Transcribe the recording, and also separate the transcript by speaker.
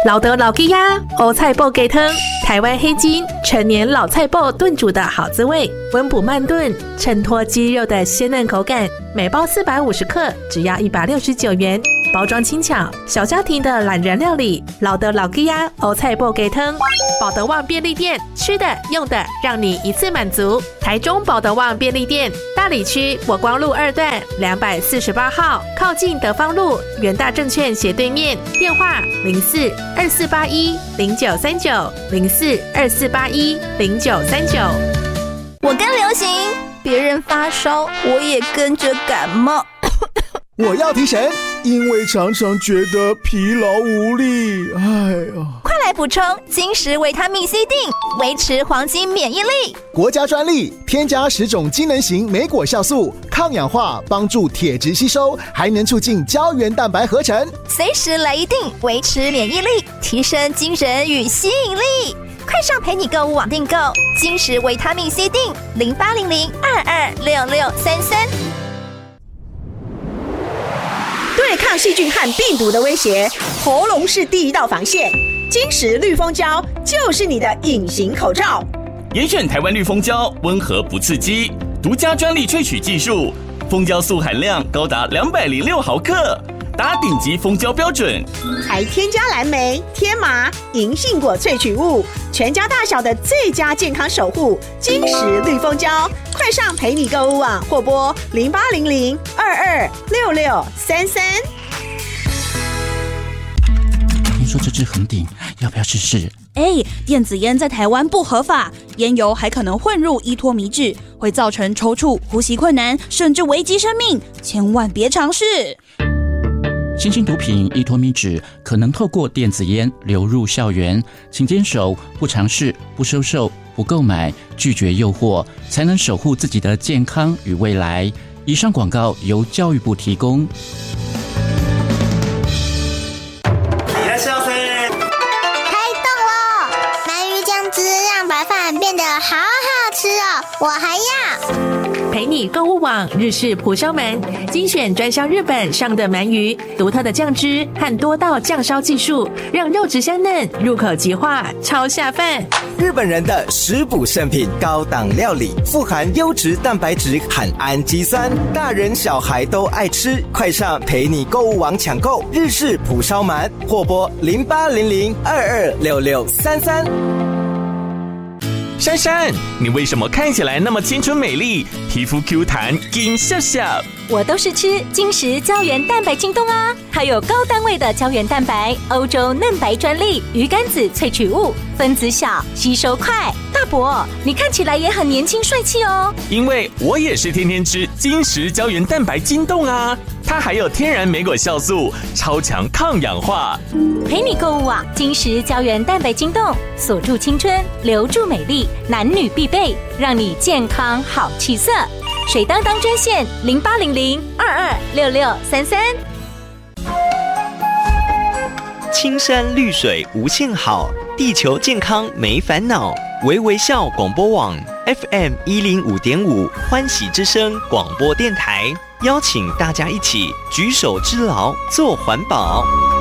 Speaker 1: 老德老鸡鸭、欧菜脯鸡汤、台湾黑金陈年老菜脯炖煮的好滋味，温补慢炖，衬托鸡肉的鲜嫩口感。每包450克，只要169元。包装轻巧，小家庭的懒人料理。老德老鸡鸭、欧菜脯鸡汤，保德旺便利店，吃的用的让你一次满足。台中保德旺便利店，大里区国光路2段248号，靠近德芳路元大证券斜对面。电话04-2481-0939，04-2481-0939。
Speaker 2: 我跟流行，别人发烧，我也跟着感冒。
Speaker 3: 我要提神，因为常常觉得疲劳无力。哎呀，
Speaker 2: 快来补充金石维他命 C 锭，维持黄金免疫力。
Speaker 3: 国家专利，添加10种机能型莓果酵素，抗氧化，帮助铁质吸收，还能促进胶原蛋白合成。
Speaker 2: 随时来一锭，维持免疫力，提升精神与吸引力。快上陪你购物网订购金石维他命 C 锭，0800226633。
Speaker 4: 对抗细菌和病毒的威胁，喉咙是第一道防线。金石绿蜂胶就是你的隐形口罩。
Speaker 5: 严选台湾绿蜂胶，温和不刺激，独家专利萃取技术，蜂胶素含量高达206毫克，达顶级蜂胶标准，
Speaker 4: 还添加蓝莓、天麻、银杏果萃取物，全家大小的最佳健康守护。金石绿蜂胶，快上陪你购物网或拨0800226633。
Speaker 6: 听说这支横顶，要不要试试？
Speaker 7: 电子烟在台湾不合法，烟油还可能混入依托米脂，会造成抽搐、呼吸困难，甚至危及生命，千万别尝试。
Speaker 6: 新型毒品依托米脂可能透过电子烟流入校园，请坚守不尝试、不收受、不购买，拒绝诱惑，才能守护自己的健康与未来。以上广告由教育部提供。
Speaker 8: 变得好好吃哦，我还要。
Speaker 1: 陪你购物网日式蒲烧鳗，精选专销日本上的鳗鱼，独特的酱汁和多道酱烧技术，让肉质香嫩，入口即化，超下饭。
Speaker 9: 日本人的食补圣品，高档料理，富含优质蛋白质和氨基酸，大人小孩都爱吃。快上陪你购物网抢购日式蒲烧鳗，或拨0800226633。
Speaker 5: 珊珊，你为什么看起来那么青春美丽，皮肤 Q 弹，金笑笑？
Speaker 2: 我都是吃金石胶原蛋白晶冻啊，它有高单位的胶原蛋白，欧洲嫩白专利，鱼肝子萃取物，分子小，吸收快。大伯，你看起来也很年轻帅气哦。
Speaker 5: 因为我也是天天吃金石胶原蛋白晶冻啊，它还有天然莓果酵素，超强抗氧化。
Speaker 2: 陪你购物网金石胶原蛋白晶冻，锁住青春，留住美丽，男女必备，让你健康好气色。水当当专线0800226633。
Speaker 10: 青山绿水无限好，地球健康没烦恼。微微笑广播网 FM105.5 欢喜之声广播电台，邀请大家一起举手之劳，做环保。